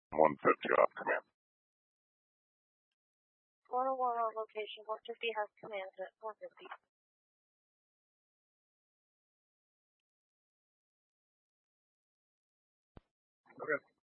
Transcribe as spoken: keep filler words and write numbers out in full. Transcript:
one fifty off command. four oh one on location, one fifty has command at four fifty. Okay.